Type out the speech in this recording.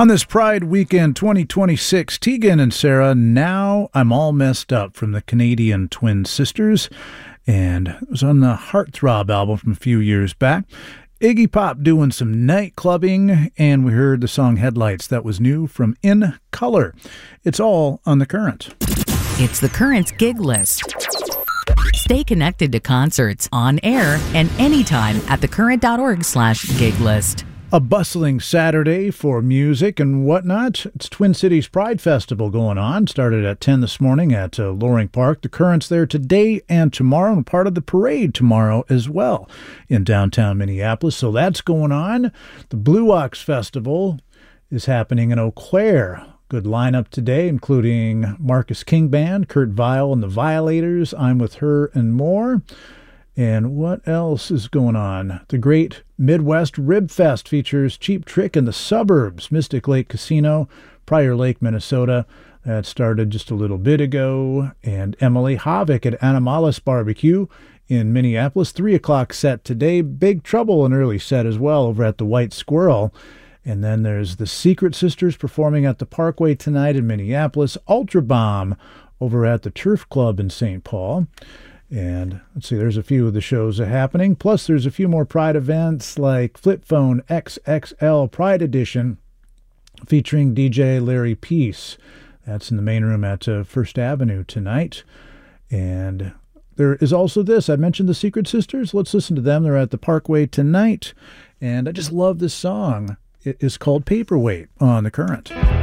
On this Pride Weekend 2026, Tegan and Sara, Now I'm All Messed Up from the Canadian Twin Sisters. And it was on the Heartthrob album from a few years back. Iggy Pop doing some night clubbing, and we heard the song Headlights. That was new from In Color. It's all on The Current. It's The Current's gig list. Stay connected to concerts on air and anytime at thecurrent.org/gig list. A bustling Saturday for music and whatnot. It's Twin Cities Pride Festival going on. Started at 10 this morning at Loring Park. The Current's there today and tomorrow, and part of the parade tomorrow as well in downtown Minneapolis. So that's going on. The Blue Ox Festival is happening in Eau Claire. Good lineup today, including Marcus King Band, Kurt Vile and the Violators, I'm With Her, and more. And what else is going on? The Great Midwest Rib Fest features Cheap Trick in the Suburbs, Mystic Lake Casino, Prior Lake, Minnesota. That started just a little bit ago. And Emily Havoc at Animalis Barbecue in Minneapolis. 3 o'clock set today. Big Trouble, an early set as well over at the White Squirrel. And then there's the Secret Sisters performing at the Parkway tonight in Minneapolis. Ultra Bomb over at the Turf Club in St. Paul. And let's see, there's a few of the shows that are happening. Plus, there's a few more Pride events like Flip Phone XXL Pride Edition featuring DJ Larry Peace. That's in the main room at First Avenue tonight. And there is also this. I mentioned the Secret Sisters. Let's listen to them. They're at the Parkway tonight. And I just love this song. It is called Paperweight on The Current.